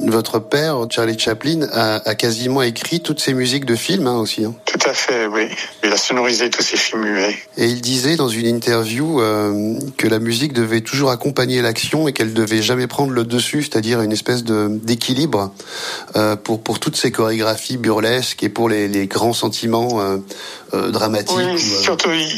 Votre père, Charlie Chaplin, a quasiment écrit toutes ses musiques de films aussi. Tout à fait, oui. Il a sonorisé tous ses films muets. Et il disait dans une interview que la musique devait toujours accompagner l'action et qu'elle devait jamais prendre le dessus, c'est-à-dire une espèce d'équilibre pour toutes ces chorégraphies burlesques et pour les grands sentiments dramatiques. Oui, surtout